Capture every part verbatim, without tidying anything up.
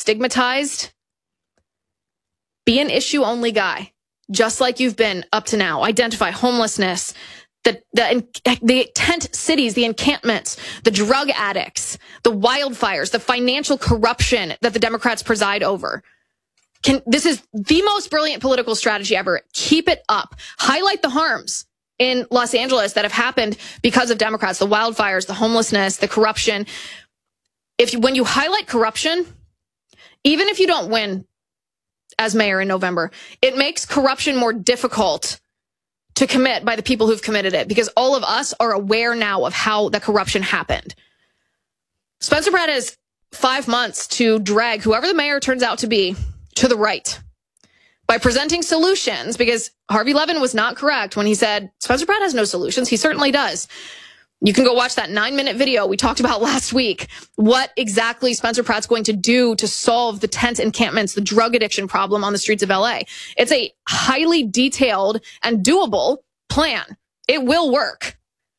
stigmatized. Be an issue-only guy, just like you've been up to now. Identify homelessness, the, the, the tent cities, the encampments, the drug addicts, the wildfires, the financial corruption that the Democrats preside over. Can, this is the most brilliant political strategy ever. Keep it up. Highlight the harms in Los Angeles that have happened because of Democrats, the wildfires, the homelessness, the corruption. If you, when you highlight corruption, even if you don't win as mayor in November, it makes corruption more difficult to commit by the people who've committed it, because all of us are aware now of how the corruption happened. Spencer Pratt has five months to drag whoever the mayor turns out to be to the right by presenting solutions, because Harvey Levin was not correct when he said Spencer Pratt has no solutions. He certainly does. You can go watch that nine minute video we talked about last week. What exactly Spencer Pratt's going to do to solve the tent encampments, the drug addiction problem on the streets of L A. It's a highly detailed and doable plan. It will work.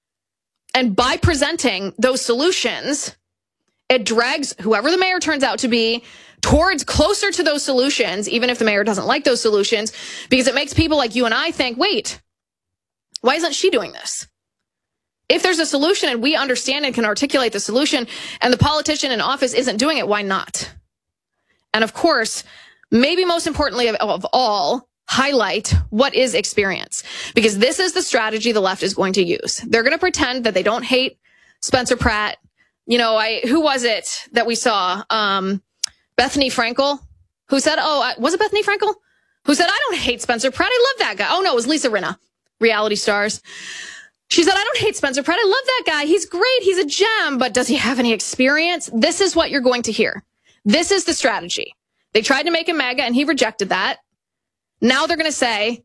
And by presenting those solutions, it drags whoever the mayor turns out to be towards closer to those solutions, even if the mayor doesn't like those solutions, because it makes people like you and I think, wait, why isn't she doing this? If there's a solution and we understand and can articulate the solution and the politician in office isn't doing it, why not? And of course, maybe most importantly of, of all, highlight what is experience, because this is the strategy the left is going to use. They're going to pretend that they don't hate Spencer Pratt. You know, I, who was it that we saw? Um, Bethany Frankel, who said, oh, was it Bethany Frankel? Who said, I don't hate Spencer Pratt. I love that guy. Oh no, it was Lisa Rinna, Reality Stars. She said, I don't hate Spencer Pratt. I love that guy. He's great. He's a gem. But does he have any experience? This is what you're going to hear. This is the strategy. They tried to make him MAGA and he rejected that. Now they're going to say,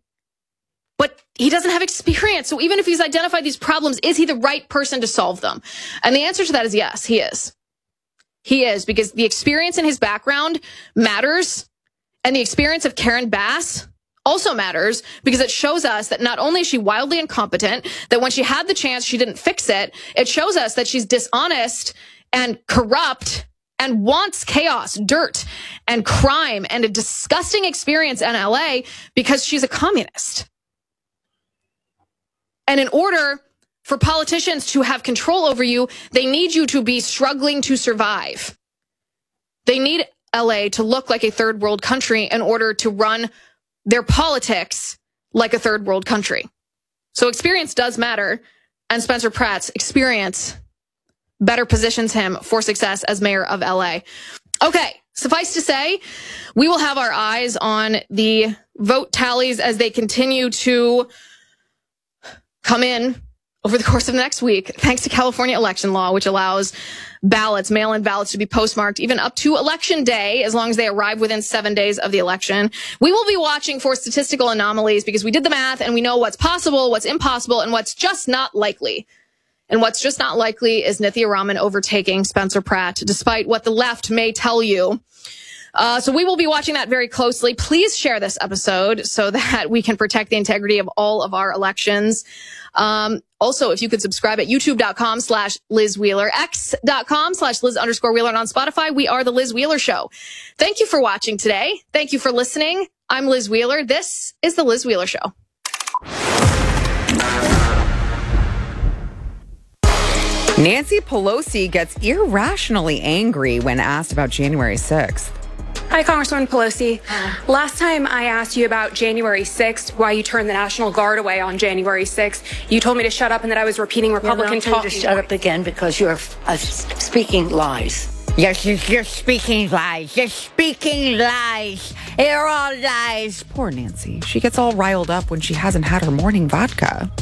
but he doesn't have experience. So even if he's identified these problems, is he the right person to solve them? And the answer to that is yes, he is. He is, because the experience in his background matters. And the experience of Karen Bass also matters, because it shows us that not only is she wildly incompetent, that when she had the chance, she didn't fix it. It shows us that she's dishonest and corrupt and wants chaos, dirt, and crime, and a disgusting experience in L A because she's a communist. And in order for politicians to have control over you, they need you to be struggling to survive. They need L A to look like a third world country in order to run their politics like a third world country. So experience does matter, and Spencer Pratt's experience better positions him for success as mayor of L A. Okay, suffice to say, we will have our eyes on the vote tallies as they continue to come in over the course of next week, thanks to California election law, which allows ballots, mail-in ballots, to be postmarked even up to election day, as long as they arrive within seven days of the election. We will be watching for statistical anomalies, because we did the math and we know what's possible, what's impossible, and what's just not likely. And what's just not likely is Nithya Raman overtaking Spencer Pratt, despite what the left may tell you. Uh, so we will be watching that very closely. Please share this episode so that we can protect the integrity of all of our elections. Um, also, if you could subscribe at youtube.com slash Liz Wheeler, x.com slash Liz underscore Wheeler, and on Spotify, we are The Liz Wheeler Show. Thank you for watching today. Thank you for listening. I'm Liz Wheeler. This is The Liz Wheeler Show. Nancy Pelosi gets irrationally angry when asked about January sixth. Hi, Congresswoman Pelosi. Last time I asked you about January sixth, why you turned the National Guard away on January sixth, you told me to shut up and that I was repeating Republican talk. talk. To shut up again because you're uh, speaking lies. Yes, you're, you're speaking lies. You're speaking lies. They're all lies. Poor Nancy. She gets all riled up when she hasn't had her morning vodka.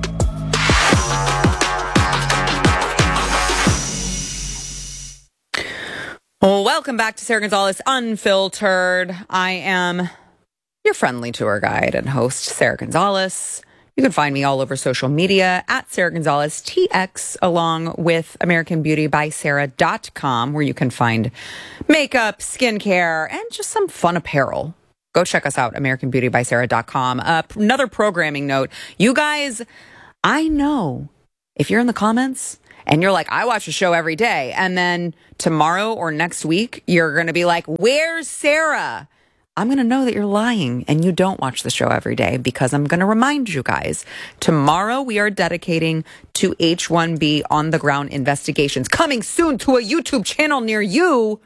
Well, welcome back to Sarah Gonzalez Unfiltered. I am your friendly tour guide and host, Sarah Gonzalez. You can find me all over social media at Sarah Gonzalez T X, along with American Beauty by Sarah dot com, where you can find makeup, skincare, and just some fun apparel. Go check us out, American Beauty by Sarah dot com. Uh, another programming note. You guys, I know if you're in the comments and you're like, I watch a show every day. And then tomorrow or next week, you're going to be like, where's Sarah? I'm going to know that you're lying and you don't watch the show every day, because I'm going to remind you guys, tomorrow we are dedicating to H one B on the ground investigations, coming soon to a YouTube channel near you.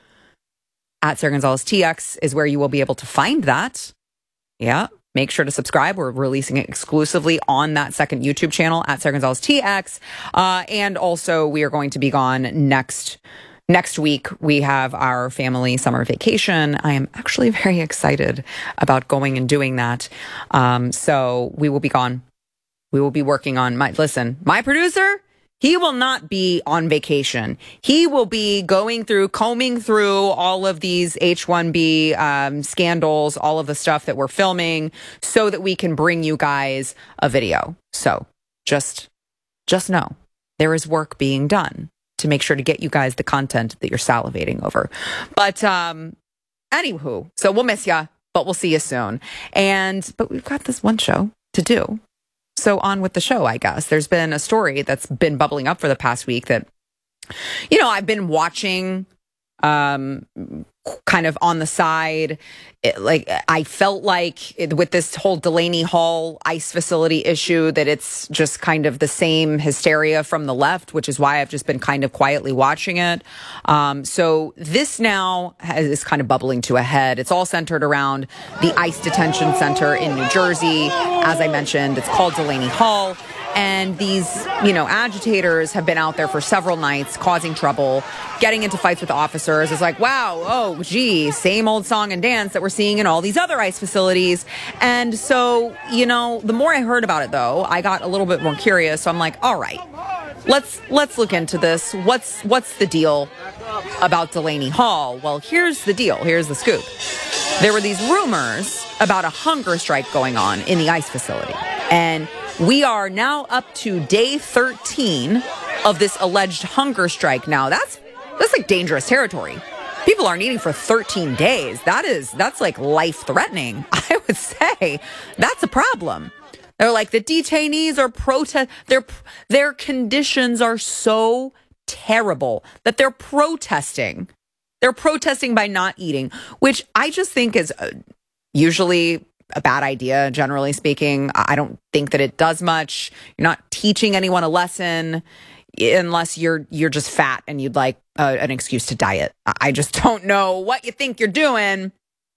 At Sarah Gonzalez T X is where you will be able to find that. Yeah. Make sure to subscribe. We're releasing it exclusively on that second YouTube channel at Sarah Gonzalez T X. Uh, and also we are going to be gone next Next week. We have our family summer vacation. I am actually very excited about going and doing that. Um, so we will be gone. We will be working on my, listen, my producer, he will not be on vacation. He will be going through, combing through all of these H one B um, scandals, all of the stuff that we're filming, so that we can bring you guys a video. So just, just know there is work being done to make sure to get you guys the content that you're salivating over. But um, anywho, so we'll miss ya, but we'll see you soon. And, but we've got this one show to do. So on with the show, I guess. There's been a story that's been bubbling up for the past week that, you know, I've been watching um, kind of on the side. It, like, I felt like it, with this whole Delaney Hall ICE facility issue, that it's just kind of the same hysteria from the left, which is why I've just been kind of quietly watching it. Um, so this now has, is kind of bubbling to a head. It's all centered around the ICE detention center in New Jersey. As I mentioned, it's called Delaney Hall. And these, you know, agitators have been out there for several nights causing trouble, getting into fights with officers. It's like, wow, oh, gee, same old song and dance that we're seeing in all these other ICE facilities. And so, you know, the more I heard about it, though, I got a little bit more curious. So I'm like, all right, let's let's look into this. What's what's the deal about Delaney Hall? Well, here's the deal. Here's the scoop. There were these rumors about a hunger strike going on in the ICE facility. And we are now up to day thirteen of this alleged hunger strike. Now, that's that's like dangerous territory. People aren't eating for thirteen days. That is, that's like life-threatening. I would say that's a problem. They're like, the detainees are protest. Their their conditions are so terrible that they're protesting. They're protesting by not eating, which I just think is uh, usually a bad idea, generally speaking. I don't think that it does much. You're not teaching anyone a lesson unless you're you're just fat and you'd like uh, an excuse to diet. I just don't know what you think you're doing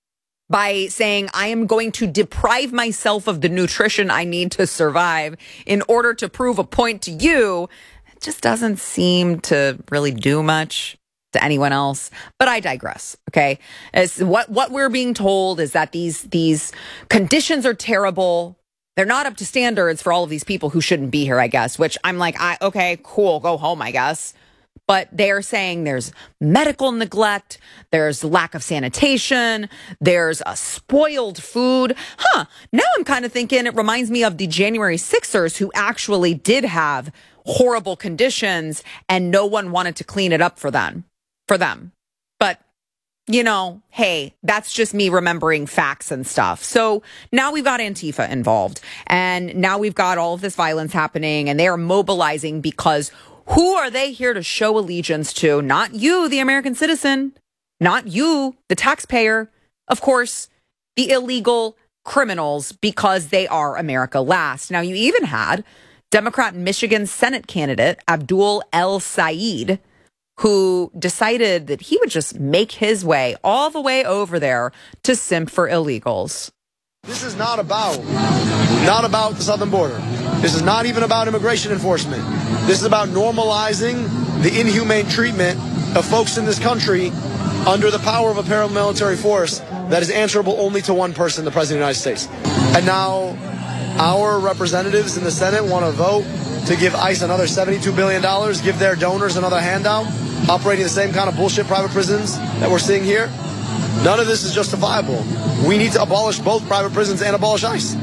by saying, I am going to deprive myself of the nutrition I need to survive in order to prove a point to you. It just doesn't seem to really do much to anyone else, but I digress. Okay, As what what we're being told is that these these conditions are terrible. They're not up to standards for all of these people who shouldn't be here, I guess. Which I'm like, I okay, cool, go home, I guess. But they are saying there's medical neglect, there's lack of sanitation, there's a spoiled food. Huh? Now I'm kind of thinking it reminds me of the January sixers who actually did have horrible conditions, and no one wanted to clean it up for them. For them. But, you know, hey, that's just me remembering facts and stuff. So now we've got Antifa involved, and now we've got all of this violence happening, and they are mobilizing because who are they here to show allegiance to? Not you, the American citizen, not you, the taxpayer. Of course, the illegal criminals, because they are America last. Now, you even had Democrat Michigan Senate candidate Abdul El Sayed, who decided that he would just make his way all the way over there to simp for illegals. This is not about, not about the southern border. This is not even about immigration enforcement. This is about normalizing the inhumane treatment of folks in this country under the power of a paramilitary force that is answerable only to one person, the President of the United States. And now our representatives in the Senate want to vote to give ICE another seventy-two billion dollars, give their donors another handout, operating the same kind of bullshit private prisons that we're seeing here. None of this is justifiable. We need to abolish both private prisons and abolish ICE.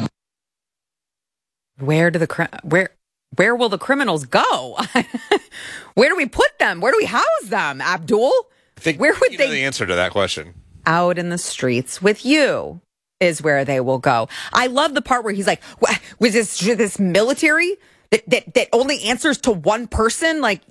Where do the where where will the criminals go? Where do we put them? Where do we house them, Abdul? I think where would you they know the answer to that question? Out in the streets with you is where they will go. I love the part where he's like, "Was this this military? that, that, that only answers to one person? Like,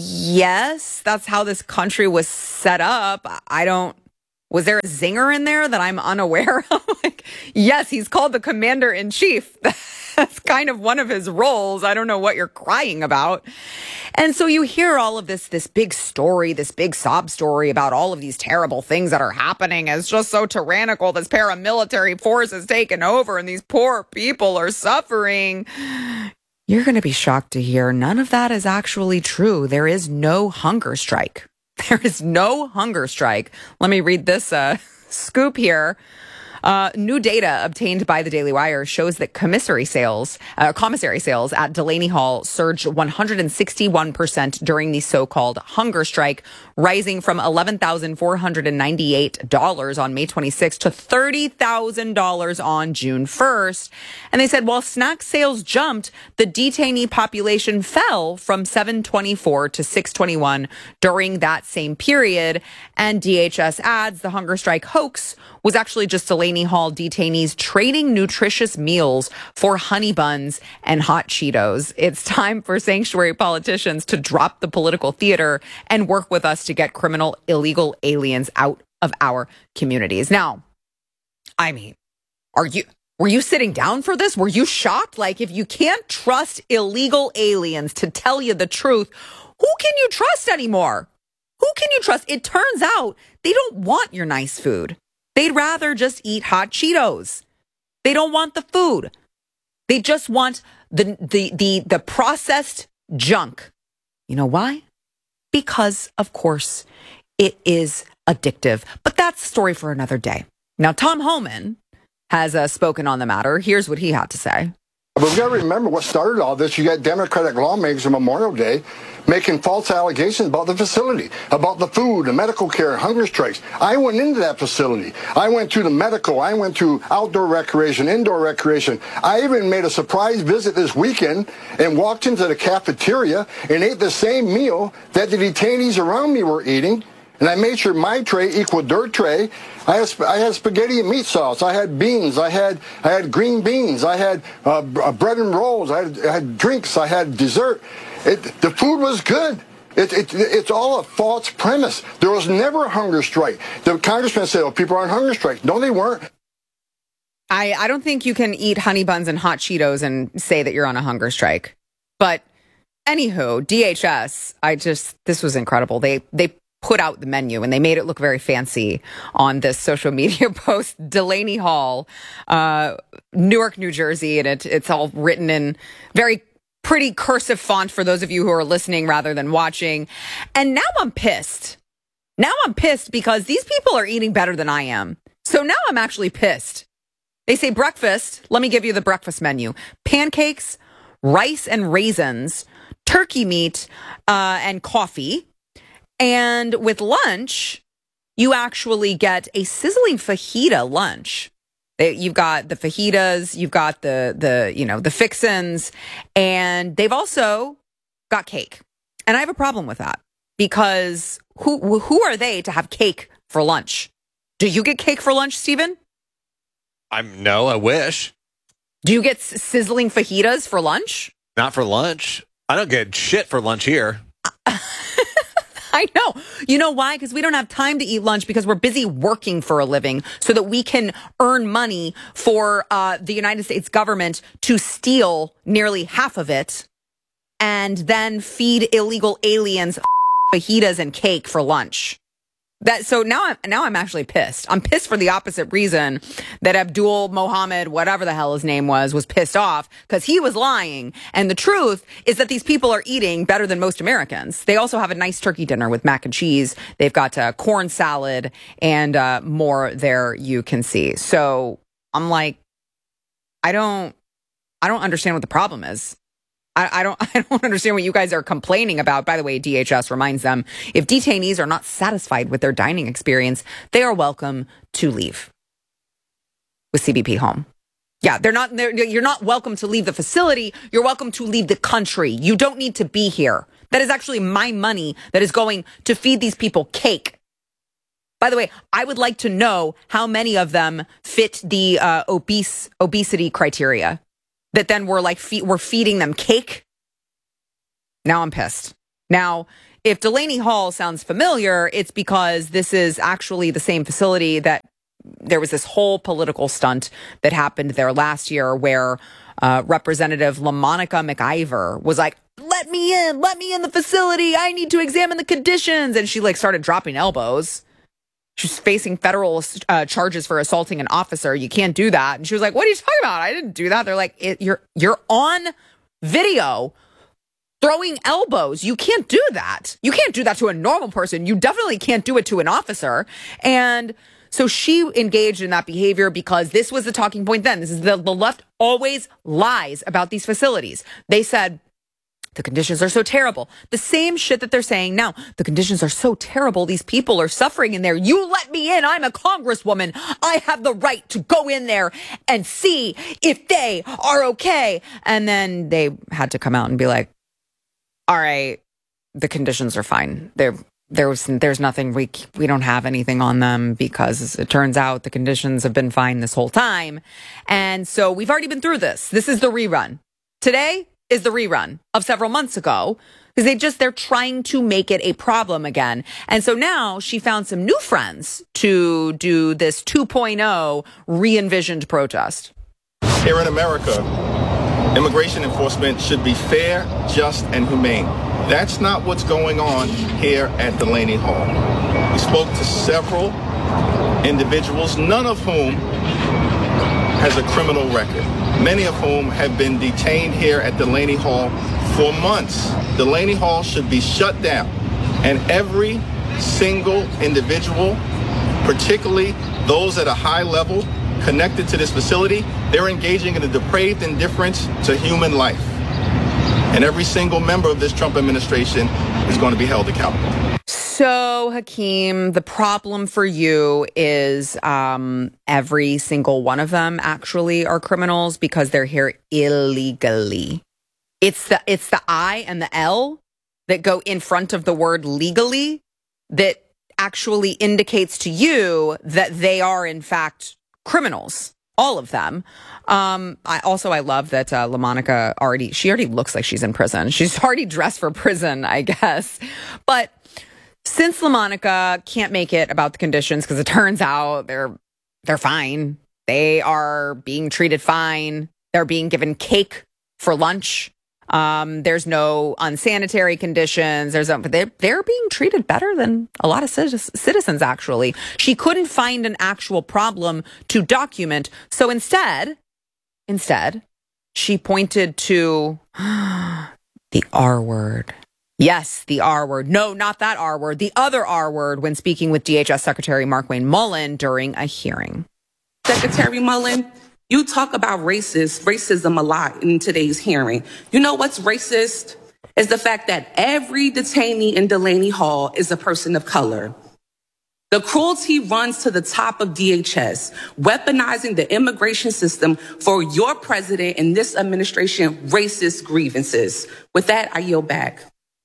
yes, that's how this country was set up. I don't, was there a zinger in there that I'm unaware of? Like, yes, he's called the commander in chief. That's kind of one of his roles. I don't know what you're crying about. And so you hear all of this, this big story, this big sob story about all of these terrible things that are happening. It's just so tyrannical. This paramilitary force has taken over and these poor people are suffering. You're going to be shocked to hear none of that is actually true. There is no hunger strike. There is no hunger strike. Let me read this uh, scoop here. Uh, new data obtained by the Daily Wire shows that commissary sales, uh, commissary sales at Delaney Hall surged one hundred sixty-one percent during the so-called hunger strike, rising from eleven thousand four hundred ninety-eight dollars on May twenty-sixth to thirty thousand dollars on June first. And they said while snack sales jumped, the detainee population fell from seven twenty-four to six twenty-one during that same period. And D H S adds the hunger strike hoax was actually just Delaney Hall detainees trading nutritious meals for honey buns and hot Cheetos. It's time for sanctuary politicians to drop the political theater and work with us to get criminal illegal aliens out of our communities. Now, I mean, are you were you sitting down for this? Were you shocked? Like, if you can't trust illegal aliens to tell you the truth, who can you trust anymore? Who can you trust? It turns out they don't want your nice food. They'd rather just eat hot Cheetos. They don't want the food. They just want the, the, the, the processed junk. You know why? Because, of course, it is addictive. But that's a story for another day. Now, Tom Homan has uh, spoken on the matter. Here's what he had to say. But we've got to remember what started all this. You got Democratic lawmakers on Memorial Day making false allegations about the facility, about the food, the medical care, hunger strikes. I went into that facility. I went to the medical. I went to outdoor recreation, indoor recreation. I even made a surprise visit this weekend and walked into the cafeteria and ate the same meal that the detainees around me were eating. And I made sure my tray equaled their tray. I had, I had spaghetti and meat sauce. I had beans. I had I had green beans. I had uh, bread and rolls. I had, I had drinks. I had dessert. It, the food was good. It, it, it's all a false premise. There was never a hunger strike. The congressman said, oh, people are on hunger strike. No, they weren't. I, I don't think you can eat honey buns and hot Cheetos and say that you're on a hunger strike. But anywho, D H S, I just, this was incredible. They, they, put out the menu and they made it look very fancy on this social media post. Delaney Hall, uh, Newark, New Jersey, and it, it's all written in very pretty cursive font for those of you who are listening rather than watching. And now I'm pissed. Now I'm pissed because these people are eating better than I am. So now I'm actually pissed. They say breakfast. Let me give you the breakfast menu. Pancakes, rice and raisins, turkey meat, uh, and coffee. And with lunch, you actually get a sizzling fajita lunch. You've got the fajitas, you've got the, the, you know, the fixins, and they've also got cake. And I have a problem with that because who, who are they to have cake for lunch? Do you get cake for lunch, Stephen? I'm no, I wish. Do you get sizzling fajitas for lunch? Not for lunch. I don't get shit for lunch here. I know. You know why? Because we don't have time to eat lunch because we're busy working for a living so that we can earn money for uh, the United States government to steal nearly half of it and then feed illegal aliens fajitas and cake for lunch. That so now I'm now I'm actually pissed. I'm pissed for the opposite reason that Abdul Mohammed, whatever the hell his name was, was pissed off because he was lying. And the truth is that these people are eating better than most Americans. They also have a nice turkey dinner with mac and cheese. They've got uh, corn salad and uh, more there you can see. So I'm like, I don't, I don't understand what the problem is. I, I don't I don't understand what you guys are complaining about. By the way, D H S reminds them if detainees are not satisfied with their dining experience, they are welcome to leave with C B P Home. Yeah, they're not. They're, you're not welcome to leave the facility. You're welcome to leave the country. You don't need to be here. That is actually my money that is going to feed these people cake. By the way, I would like to know how many of them fit the uh, obese obesity criteria. That then we're like, fe- we're feeding them cake Now I'm pissed. Now, if Delaney Hall sounds familiar, it's because this is actually the same facility that there was this whole political stunt that happened there last year where uh, Representative LaMonica McIver was like, let me in, let me in the facility. I need to examine the conditions. And she like started dropping elbows. She's facing federal uh, charges for assaulting an officer. You can't do that. And she was like, what are you talking about? I didn't do that. They're like, it, you're you're on video throwing elbows. You can't do that. You can't do that to a normal person. You definitely can't do it to an officer. And so she engaged in that behavior because this was the talking point then. This is the, the left always lies about these facilities. They said, the conditions are so terrible. The same shit that they're saying now. The conditions are so terrible. These people are suffering in there. You let me in. I'm a congresswoman. I have the right to go in there and see if they are okay. And then they had to come out and be like, all right, the conditions are fine. There, there was, there's nothing, we, we don't have anything on them because it turns out the conditions have been fine this whole time. And so we've already been through this. This is the rerun. Today is the rerun of several months ago because they just, they're trying to make it a problem again. And so now she found some new friends to do this two point oh re-envisioned protest. Here in America, immigration enforcement should be fair, just, and humane. That's not what's going on here at Delaney Hall. We spoke to several individuals, none of whom has a criminal record, many of whom have been detained here at Delaney Hall for months. Delaney Hall should be shut down, and every single individual, particularly those at a high level connected to this facility, they're engaging in a depraved indifference to human life. And every single member of this Trump administration is going to be held accountable. So, Hakeem, the problem for you is um, every single one of them actually are criminals because they're here illegally. It's the it's the I and the L that go in front of the word legally that actually indicates to you that they are, in fact, criminals. All of them. Um, I also, I love that uh, LaMonica already, she already looks like she's in prison. She's already dressed for prison, I guess. But since LaMonica can't make it about the conditions, because it turns out they're they're fine. They are being treated fine. They're being given cake for lunch. Um, there's no unsanitary conditions. There's a, they're, they're being treated better than a lot of citizens, actually. She couldn't find an actual problem to document. So instead, instead, she pointed to the R word. Yes, the R word. No, not that R word. The other R word when speaking with D H S Secretary Markwayne Mullin during a hearing. Secretary Mullin, you talk about racist, racism a lot in today's hearing. You know what's racist? Is the fact that every detainee in Delaney Hall is a person of color. The cruelty runs to the top of D H S, weaponizing the immigration system for your president and this administration racist grievances. With that, I yield back.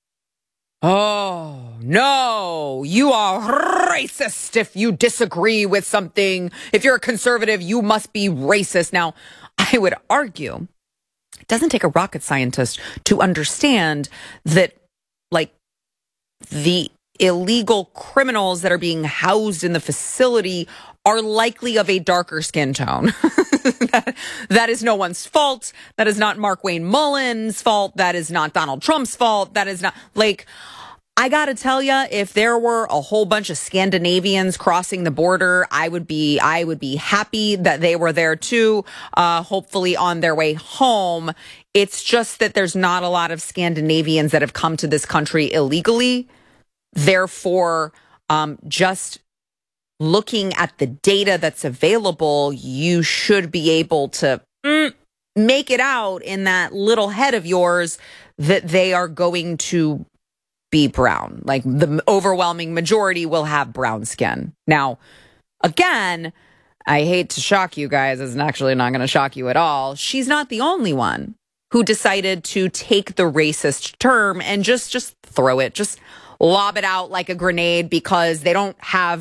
Oh, no, you are racist if you disagree with something. If you're a conservative, you must be racist. Now, I would argue it doesn't take a rocket scientist to understand that, like, the illegal criminals that are being housed in the facility are likely of a darker skin tone. that, that is no one's fault. That is not Markwayne Mullin's fault. That is not Donald Trump's fault. That is not, like, I gotta tell you, if there were a whole bunch of Scandinavians crossing the border, I would be, I would be happy that they were there too, uh, hopefully on their way home. It's just that there's not a lot of Scandinavians that have come to this country illegally. Therefore, um, just looking at the data that's available, you should be able to mm, make it out in that little head of yours that they are going to be brown. Like the overwhelming majority will have brown skin. Now, again, I hate to shock you guys. It's actually not going to shock you at all. She's not the only one who decided to take the racist term and just, just throw it, just lob it out like a grenade because they don't have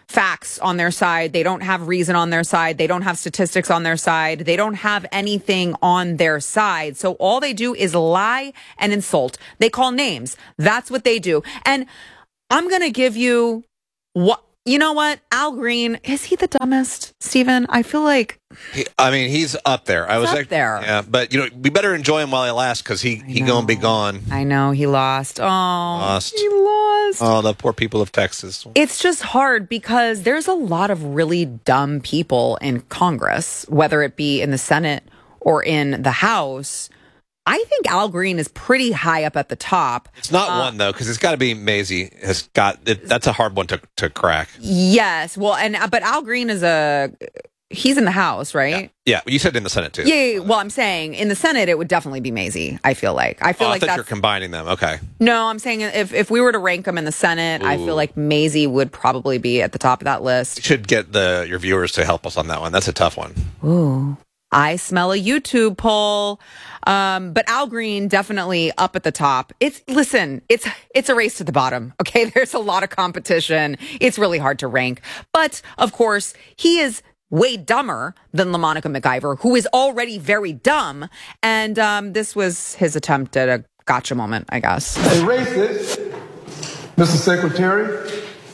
facts on their side. They don't have reason on their side. They don't have statistics on their side. They don't have anything on their side. So all they do is lie and insult. They call names. That's what they do. And I'm going to give you what, you know what? Al Green, is he the dumbest, Stephen? I feel like. He, I mean, he's up there. I He's was up like, there. Yeah, but you know, we better enjoy him while he lasts because he he gonna be gone. I know he lost. Oh, Lost. he lost. Oh, the poor people of Texas. It's just hard because there's a lot of really dumb people in Congress, whether it be in the Senate or in the House. I think Al Green is pretty high up at the top. It's not Uh, one though, because it's got to be Mazie has got. It, that's a hard one to to crack. Yes, well, and but Al Green is a he's in the House, right? Yeah, you said in the Senate too. Yeah. yeah, well, I'm saying in the Senate it would definitely be Mazie. I feel like I feel oh, like I thought that's you're combining them. Okay. no. I'm saying if if we were to rank them in the Senate, I feel Ooh. like Mazie would probably be at the top of that list. You should get the your viewers to help us on that one. That's a tough one. Ooh. I smell a YouTube poll. Um, but Al Green definitely up at the top. It's listen, it's it's a race to the bottom. Okay, there's a lot of competition. It's really hard to rank. But of course, he is way dumber than LaMonica McIver, who is already very dumb. And um, this was his attempt at a gotcha moment, I guess. A racist, Mister Secretary,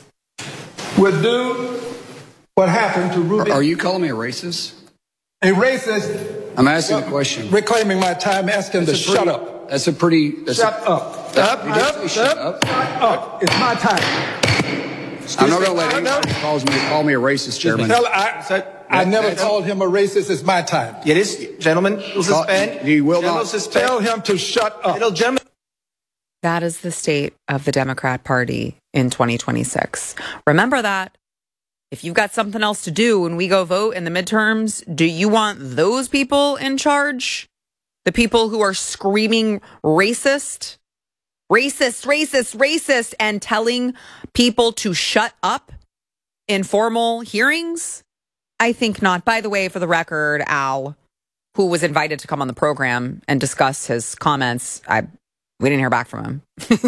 would do what happened to Ruby. Are you calling me a racist? A racist. I'm asking a question. Reclaiming my time, asking him to That's a shut pretty- up. That's a pretty. That's Shut a, up. That's, Up, you did up, say shut up, up. shut up. It's my time. I'm not going to let No, no. anyone who calls me call me a racist, Chairman. Tell, I, I never called him a racist. It's my time. It is, gentlemen, will Call- suspend. You will Gentlemen, not. suspend. Tell him to shut up. It'll, gentlemen. That is the state of the Democrat Party in twenty twenty-six. Remember that. If you've got something else to do when we go vote in the midterms, do you want those people in charge? The people who are screaming racist, racist, racist, racist, and telling people to shut up in formal hearings? I think not. By the way, for the record, Al, who was invited to come on the program and discuss his comments, I we didn't hear back from him.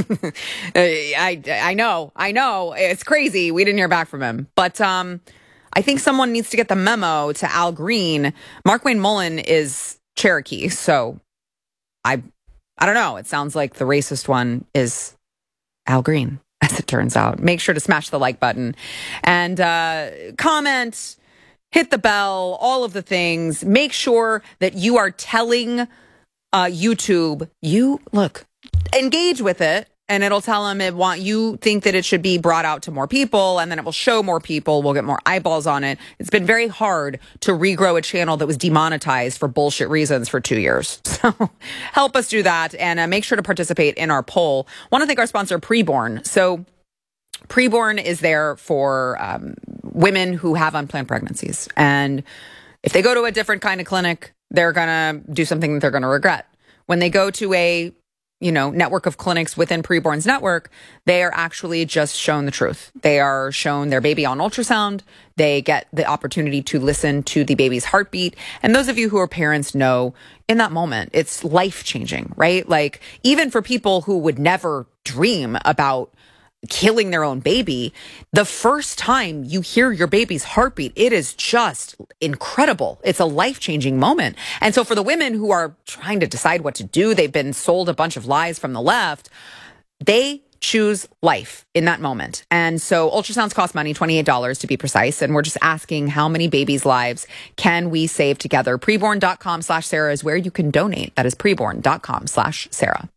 I I know, I know, it's crazy. We didn't hear back from him, but um, I think someone needs to get the memo to Al Green. Markwayne Mullin is Cherokee, so I I don't know. It sounds like the racist one is Al Green, as it turns out. Make sure to smash the like button and uh, comment, hit the bell, all of the things. Make sure that you are telling uh, YouTube, you look. Engage with it, and it'll tell them it want you think that it should be brought out to more people, and then it will show more people. We'll get more eyeballs on it. It's been very hard to regrow a channel that was demonetized for bullshit reasons for two years. So help us do that, and uh, make sure to participate in our poll. Want to thank our sponsor, Preborn. So Preborn is there for um, women who have unplanned pregnancies, and if they go to a different kind of clinic, they're gonna do something that they're gonna regret. When they go to a you know, network of clinics within Preborn's network, they are actually just shown the truth. They are shown their baby on ultrasound. They get the opportunity to listen to the baby's heartbeat. And those of you who are parents know in that moment, it's life changing, right? Like even for people who would never dream about killing their own baby, the first time you hear your baby's heartbeat, it is just incredible. It's a life-changing moment. And so for the women who are trying to decide what to do, they've been sold a bunch of lies from the left, they choose life in that moment. And so ultrasounds cost money, twenty-eight dollars to be precise. And we're just asking how many babies' lives can we save together? Preborn.com slash Sarah is where you can donate. That is preborn.com slash Sarah.